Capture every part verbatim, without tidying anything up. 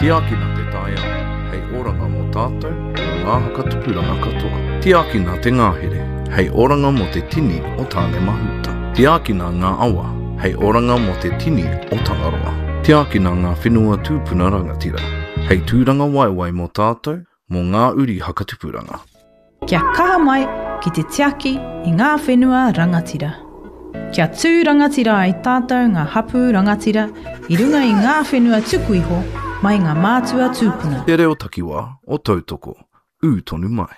Tiakina te taia, hei oranga mo tātou, o ngā hakatupuranga katoa. Tiakina te ngāhere, hei oranga mo te tini o tāne mahuta. Tiakina ngā awa, hei oranga mo te tini o Tangaroa. Tiakina ngā whenua tūpuna rangatira, hei tūranga waiwai mo tātou, mō ngā uri hakatupuranga. Kia kaha mai ki te tiaki i ngā whenua rangatira. Kia tū rangatira ai tātou ngā hapu rangatira i runga i ngā whenua tuku iho mai ngā mātua tūpuna. Te reo takiwa o tautoko, ū tonu mai.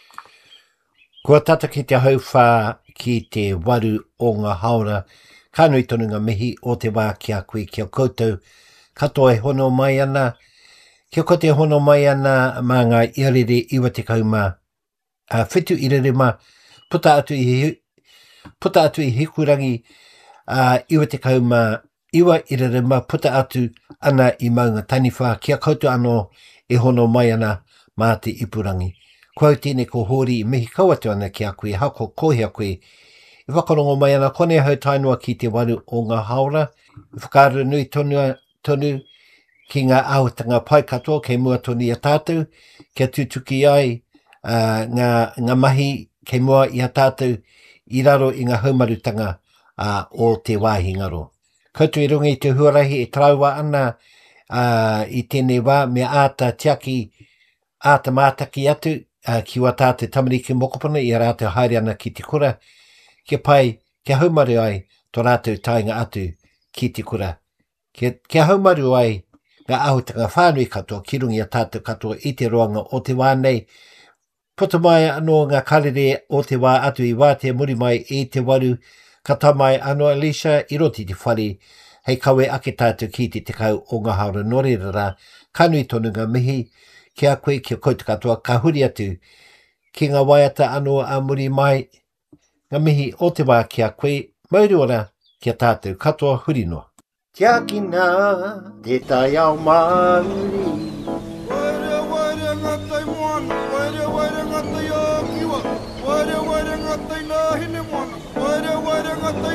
Kua tata ki te hauwhā ki te waru o ngā haora, kānui tonu ngā mihi o te wā ki a koe kia koutou, katoa e hono mai ana, kia kote e hono mai ana mā ngā iarere iwa te kauma, uh, whitu irerema, puta atu i puta atu i hikurangi uh, iwa te kauma, iwa irerema, puta atu ana i maunga taniwha, kia koutou anō e hono mai ana mā te ipurangi. Kua tēne ko hori i mihi kauatu ana ki a koe, hako kohe a koe. I whakarongo mai ana, kone hau tainua ki te waru o ngā haora. I whakaara nui tonu, tonu ki ngā āhutanga pai katoa, kei mua tonu i a tātou, kia tutuki ai uh, ngā, ngā mahi kei mua i a tātou, i raro i ngā haumarutanga uh, o te wāhi ngaro. Koutou i runga i te huarahi e traua ana uh, i tēnei wā, mea āta tiaki, āta mātaki atu, uh, ki wā tātou tamariki mokopuna, i a rātou haere ana ki te kura, kia pai, kia haumaru ai, tō rātou tainga atu ki te kura. Kia, kia haumaru ai, ngā ahutanga whānui katoa, ki rungi a tātou katoa i te roanga o te wā nei. Puta mai anō ngā karere o te wā atu i wā te muri mai i te waru, kata mai anō Alicia i roti te whare, hei kawe ake tātou ki te te kau o ngā haora norerara, kānui tonu ngā mihi, kia koe kia koutou katoa, ka huri atu, ki ngā waiata anō a muri mai, ngā mihi o te wā kia koe, mauri ora kia tātou katoa huri noa. Tiakina te tai au mauri, Waire waire ngatai moana, waire waire ngatai a kiwa, waire waire ngatai nā hine moana, waire waire ngatai